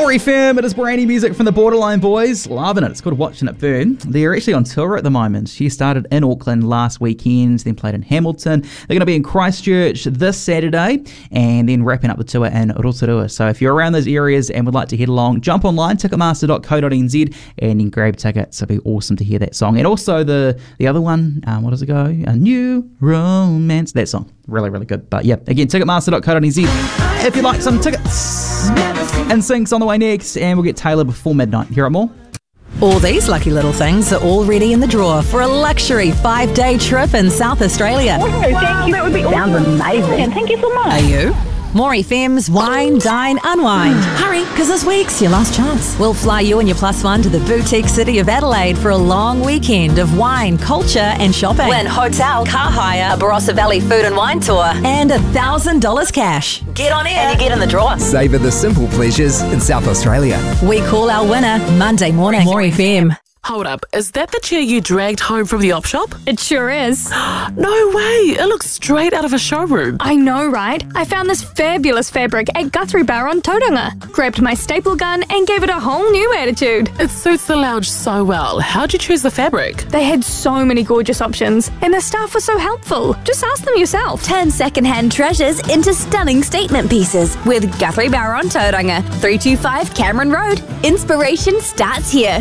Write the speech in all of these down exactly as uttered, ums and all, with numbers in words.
More F M, it is brand new music from the Borderline Boys. Loving it. It's called Watching It Burn. They're actually on tour at the moment. She started in Auckland last weekend, then played in Hamilton. They're going to be in Christchurch this Saturday and then wrapping up the tour in Rotorua. So if you're around those areas and would like to head along, jump online, ticketmaster dot co dot n z, and then grab tickets. It'll be awesome to hear that song. And also the, the other one, um, what does it go? A New Romance. That song. Really, really good. But yeah, again, ticketmaster dot co dot n z if you'd like some tickets. And Sync's on the way next, and we'll get Taylor before midnight. Hear it more? All these lucky little things are already in the draw for a luxury five-day trip in South Australia. Oh, thank wow, you. That would be awesome. Sounds amazing. Thank you so much. Are you? More F M's Wine, Dine, Unwind. Hurry, because this week's your last chance. We'll fly you and your plus one to the boutique city of Adelaide for a long weekend of wine, culture and shopping. Win hotel, car hire, a Barossa Valley food and wine tour, and one thousand dollars cash. Get on in and you get in the draw. Savour the simple pleasures in South Australia. We call our winner Monday morning. More F M. Hold up, is that the chair you dragged home from the op shop? It sure is. No way, it looks straight out of a showroom. I know, right? I found this fabulous fabric at Guthrie Bar on Tauranga. Grabbed my staple gun and gave it a whole new attitude. It suits the lounge so well. How'd you choose the fabric? They had so many gorgeous options and the staff was so helpful. Just ask them yourself. Turn second-hand treasures into stunning statement pieces with Guthrie Bar on Tauranga, three two five Cameron Road. Inspiration starts here.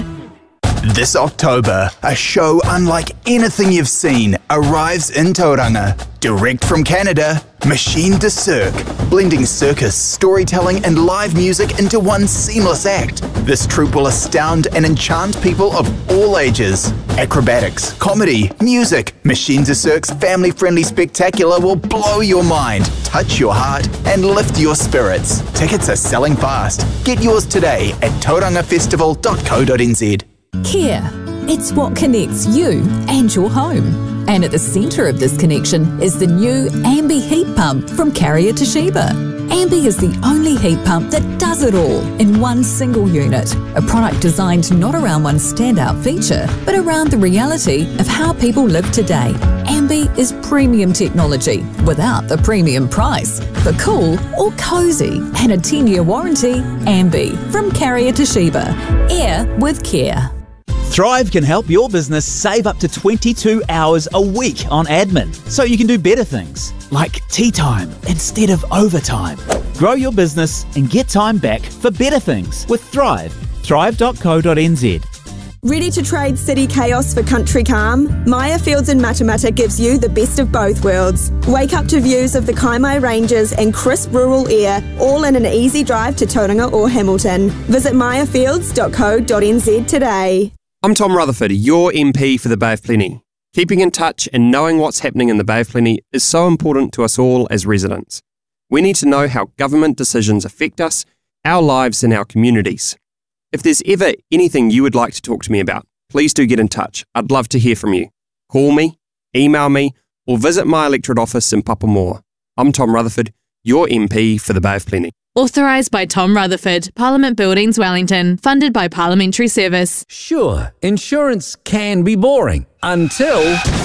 This October, a show unlike anything you've seen arrives in Tauranga. Direct from Canada, Machine de Cirque, blending circus, storytelling and live music into one seamless act. This troupe will astound and enchant people of all ages. Acrobatics, comedy, music. Machine de Cirque's family-friendly spectacular will blow your mind, touch your heart and lift your spirits. Tickets are selling fast. Get yours today at tauranga festival dot co dot n z. Care. It's what connects you and your home. And at the centre of this connection is the new Ambi heat pump from Carrier Toshiba. Ambi is the only heat pump that does it all in one single unit. A product designed not around one standout feature, but around the reality of how people live today. Ambi is premium technology without the premium price. For cool or cosy and a ten-year warranty, Ambi from Carrier Toshiba. Air with care. Thrive can help your business save up to twenty-two hours a week on admin, so you can do better things, like tea time instead of overtime. Grow your business and get time back for better things with Thrive. thrive dot co dot n z. Ready to trade city chaos for country calm? Maya Fields in Matamata gives you the best of both worlds. Wake up to views of the Kaimai Ranges and crisp rural air, all in an easy drive to Tauranga or Hamilton. Visit maya fields dot co dot n z today. I'm Tom Rutherford, your M P for the Bay of Plenty. Keeping in touch and knowing what's happening in the Bay of Plenty is so important to us all as residents. We need to know how government decisions affect us, our lives and our communities. If there's ever anything you would like to talk to me about, please do get in touch. I'd love to hear from you. Call me, email me, or visit my electorate office in Papamoa. I'm Tom Rutherford, your M P for the Bay of Plenty. Authorised by Tom Rutherford, Parliament Buildings, Wellington, funded by Parliamentary Service. Sure, insurance can be boring until...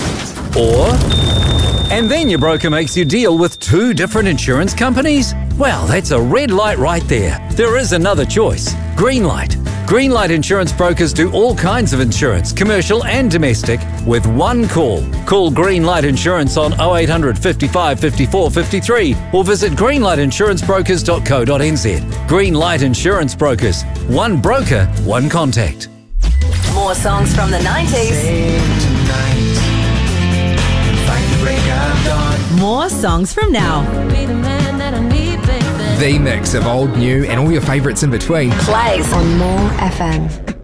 or... and then your broker makes you deal with two different insurance companies? Well, that's a red light right there. There is another choice. Greenlight. Greenlight Insurance Brokers do all kinds of insurance, commercial and domestic, with one call. Call Greenlight Insurance on oh eight hundred, fifty-five, fifty-four, fifty-three or visit greenlight insurance brokers dot co dot n z. Greenlight Insurance Brokers. One broker, one contact. More songs from the nineties. More songs from now. The mix of old, new and all your favourites in between Plays on More F M.